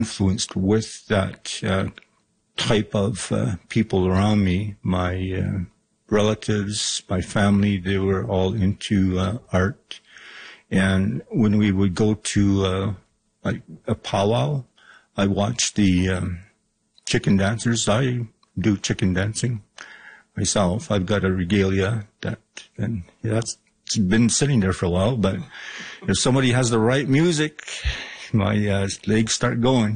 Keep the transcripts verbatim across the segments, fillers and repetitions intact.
influenced with that uh, type of uh, people around me. My uh, relatives, my family, they were all into uh, art. And when we would go to uh, like a powwow, I watched the um, chicken dancers. I do chicken dancing myself. I've got a regalia that, and yeah, that's it's been sitting there for a while. But if somebody has the right music, my uh, legs start going.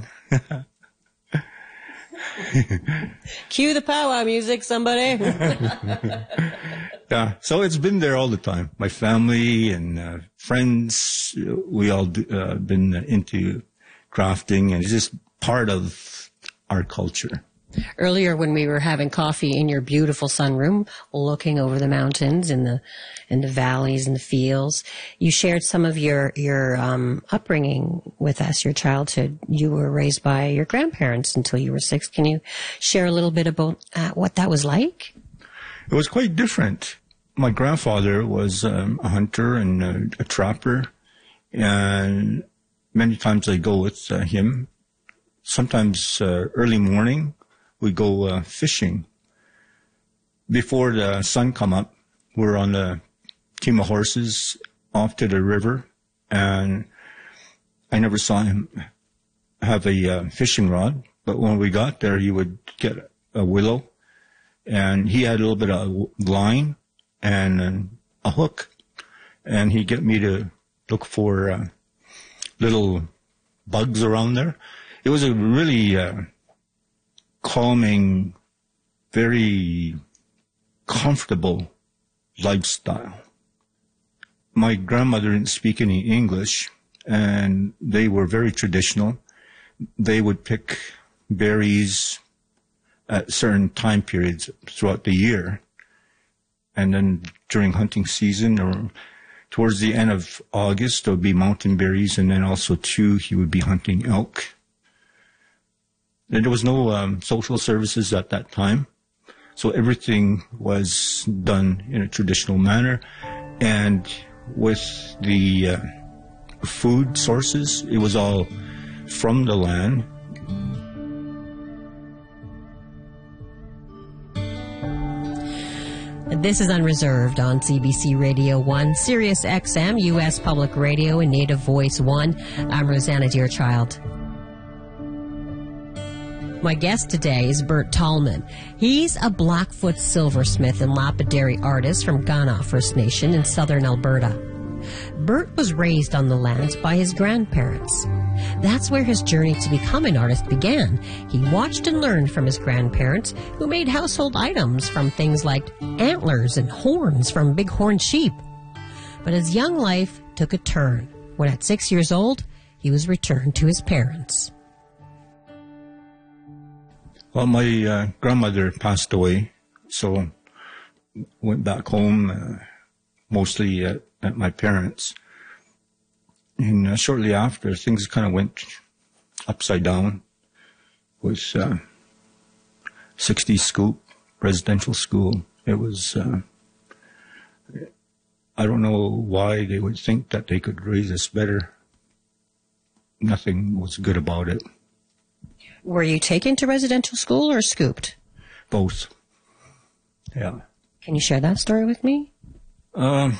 Cue the powwow music, somebody. Yeah, so it's been there all the time. My family and uh, friends, we all do, uh, been into crafting, and it's just part of our culture. Earlier, when we were having coffee in your beautiful sunroom, looking over the mountains and the and the valleys and the fields, you shared some of your your um, upbringing with us, your childhood. You were raised by your grandparents until you were six. Can you share a little bit about uh, what that was like? It was quite different. My grandfather was um, a hunter and a, a trapper, and many times I go with uh, him. Sometimes uh, early morning, we go uh, fishing. Before the sun come up, we're on a team of horses off to the river, and I never saw him have a uh, fishing rod, but when we got there, he would get a willow, and he had a little bit of line and a hook, and he'd get me to look for uh, little bugs around there. It was a really uh, calming, very comfortable lifestyle. My grandmother didn't speak any English, and they were very traditional. They would pick berries at certain time periods throughout the year, and then during hunting season or towards the end of August, there would be mountain berries, and then also too, he would be hunting elk. And there was no um, social services at that time, so everything was done in a traditional manner. And with the uh, food sources, it was all from the land. This is Unreserved on C B C Radio one, Sirius X M, U S Public Radio, and Native Voice one. I'm Rosanna Deerchild. My guest today is Bert Tallman. He's a Blackfoot silversmith and lapidary artist from Kainai First Nation in southern Alberta. Bert was raised on the lands by his grandparents. That's where his journey to become an artist began. He watched and learned from his grandparents, who made household items from things like antlers and horns from bighorn sheep. But his young life took a turn when at six years old, he was returned to his parents. Well, my uh, grandmother passed away, so went back home, uh, mostly at, at my parents'. And uh, shortly after, things kind of went upside down with uh, sixty Scoop residential school. It was, uh, I don't know why they would think that they could raise us better. Nothing was good about it. Were you taken to residential school or scooped? Both. Yeah. Can you share that story with me? Um.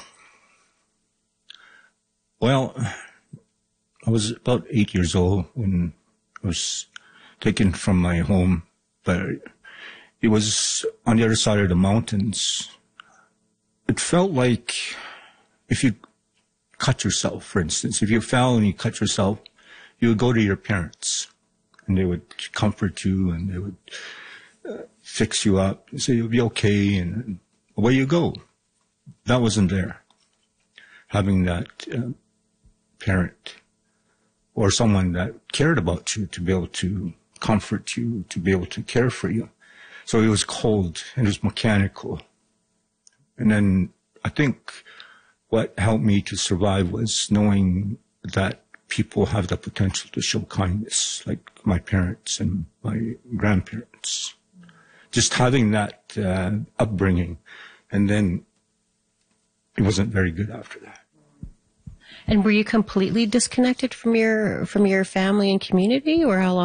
Well, I was about eight years old when I was taken from my home, but it was on the other side of the mountains. It felt like if you cut yourself, for instance, if you fell and you cut yourself, you would go to your parents, and they would comfort you, and they would uh, fix you up and say you'll be okay, and away you go. That wasn't there. Having that uh, parent or someone that cared about you to be able to comfort you, to be able to care for you. So it was cold and it was mechanical. And then I think what helped me to survive was knowing that people have the potential to show kindness, like my parents and my grandparents. Just having that uh, upbringing, and then it wasn't very good after that. And were you completely disconnected from your from your family and community, or how long